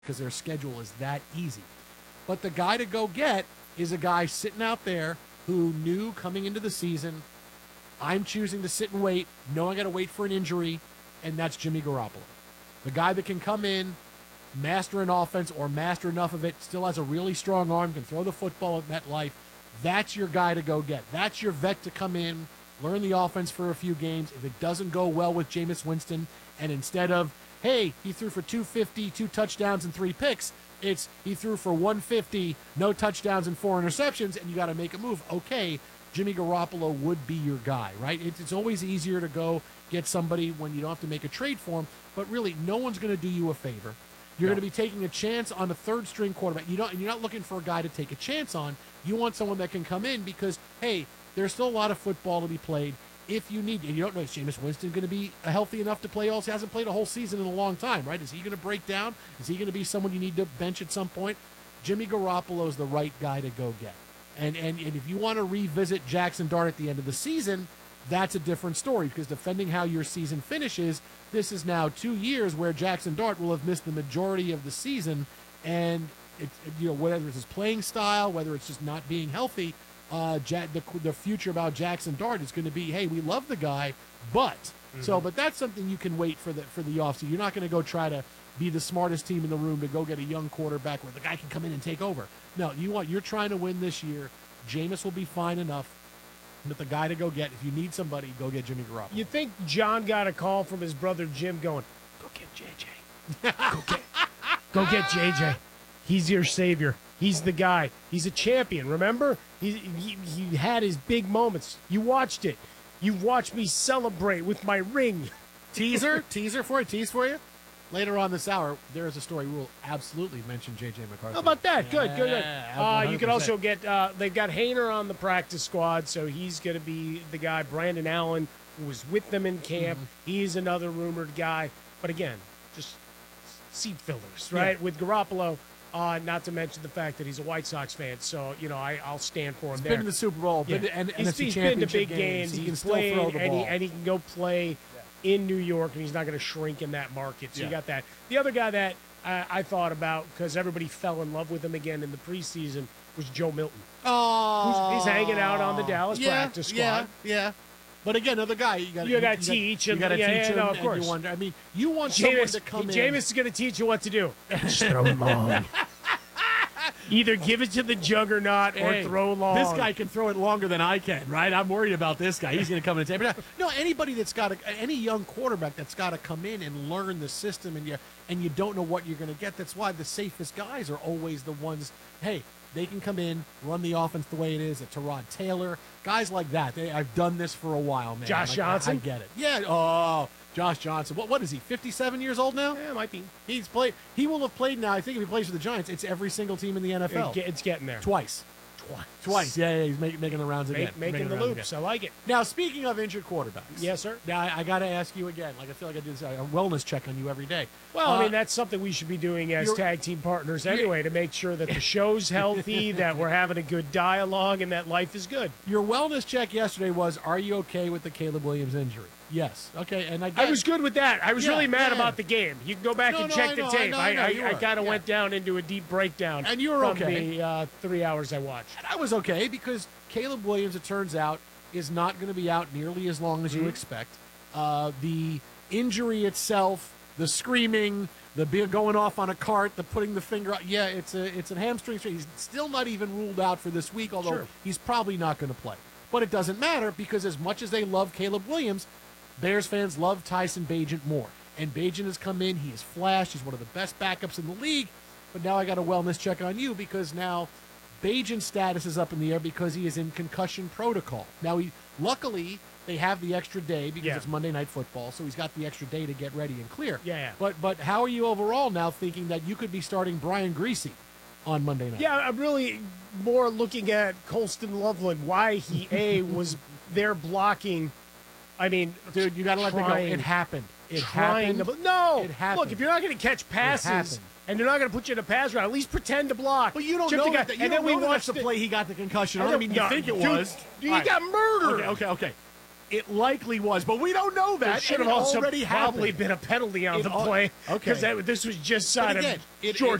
because their schedule is that easy. But the guy to go get is a guy sitting out there who knew coming into the season, I'm choosing to sit and wait. No, I got to wait for an injury, and that's Jimmy Garoppolo. The guy that can come in, master an offense or master enough of it, still has a really strong arm, can throw the football at MetLife. That's your guy to go get. That's your vet to come in, learn the offense for a few games. If it doesn't go well with Jameis Winston, and instead of, hey, he threw for 250, 2 touchdowns and 3 picks, it's he threw for 150, no touchdowns and 4 interceptions, and you got to make a move. Okay, Jimmy Garoppolo would be your guy, right? It's always easier to go get somebody when you don't have to make a trade for him, but really, no one's going to do you a favor. You're going to be taking a chance on a third-string quarterback. You're not looking for a guy to take a chance on. You want someone that can come in because, hey, there's still a lot of football to be played. If you need, and you don't know, is Jameis Winston going to be healthy enough to play all? He hasn't played a whole season in a long time, right? Is he going to break down? Is he going to be someone you need to bench at some point? Jimmy Garoppolo is the right guy to go get. And if you want to revisit Jackson Dart at the end of the season, that's a different story because depending how your season finishes, this is now 2 years where Jackson Dart will have missed the majority of the season, and whether it's his playing style, whether it's just not being healthy, the future about Jackson Dart is going to be, hey, we love the guy, but but that's something you can wait for the offseason. You're not going to go try to be the smartest team in the room to go get a young quarterback where the guy can come in and take over. No, you're trying to win this year. Jameis will be fine enough. But the guy to go get, if you need somebody, go get Jimmy Garoppolo. You think John got a call from his brother Jim going, go get JJ. Go get JJ. He's your savior. He's the guy. He's a champion, remember? He had his big moments. You watched it. You watched me celebrate with my ring. Tease for you. Later on this hour, there is a story we will absolutely mention J.J. McCarthy. How about that? Good. You can 100%. also get, they've got Hainer on the practice squad, so he's going to be the guy. Brandon Allen, who was with them in camp, he's another rumored guy. But again, just seat fillers, right? Yeah. With Garoppolo, not to mention the fact that he's a White Sox fan, so, I'll stand for him He's there. been in the Super Bowl, Yeah. and He's been to big games. He can He's still played, throw the ball. and he can go play in New York, and he's not going to shrink in that market. So you got that. The other guy that I thought about, because everybody fell in love with him again in the preseason, was Joe Milton. Oh, He's hanging out on the Dallas practice squad. Yeah. But again, another guy you got to teach. You got to teach him. No, of course. You wonder, you want someone to come in. Jameis is going to teach you what to do. Just throw him long. Either give it to the juggernaut or throw long. This guy can throw it longer than I can, right? I'm worried about this guy. He's going to come in and take it. No, anybody that's got any young quarterback that's got to come in and learn the system, and you don't know what you're going to get. That's why the safest guys are always the ones. Hey, they can come in, run the offense the way it is. Tyrod Taylor, guys like that. I've done this for a while, man. Josh Johnson, I get it. Yeah. Oh, Josh Johnson. What is he? 57 years old now? Yeah, might be. He's played. He will have played now. I think if he plays for the Giants, it's every single team in the NFL. It's getting there. Twice. Yeah, he's making the rounds again. Making the loops. I like it. Now, speaking of injured quarterbacks. Yes, sir. Now, I got to ask you again. I feel like I do this, a wellness check on you every day. Well, that's something we should be doing as tag team partners anyway, to make sure that the show's healthy, that we're having a good dialogue, and that life is good. Your wellness check yesterday was, are you okay with the Caleb Williams injury? Yes. Okay. And I was good with that. I was really mad about the game. You can go back and check the tape. I kind of went down into a deep breakdown. And you were okay. The 3 hours I watched. And I was okay because Caleb Williams, it turns out, is not going to be out nearly as long as you expect. The injury itself, the screaming, the going off on a cart, the putting the finger out. Yeah, it's a hamstring. He's still not even ruled out for this week, although he's probably not going to play. But it doesn't matter because as much as they love Caleb Williams, Bears fans love Tyson Bagent more. And Bagent has come in. He has flashed. He's one of the best backups in the league. But now I got a wellness check on you because now Bagent's status is up in the air because he is in concussion protocol. Now, luckily, they have the extra day because it's Monday Night Football, so he's got the extra day to get ready and clear. Yeah. But how are you overall now thinking that you could be starting Brian Griese on Monday night? Yeah, I'm really more looking at Colston Loveland, why he, was there blocking. I mean, dude, you got to let that go. It happened. It happened. No. It happened. Look, if you're not going to catch passes and they're not going to put you in a pass route, at least pretend to block. But you don't know that. We watched the play. He got the concussion. I don't mean you think it was. He got murdered. Okay. It likely was, but we don't know There that. should and have it also already probably happened. been a penalty on It the al- play okay. because this was just side again, of George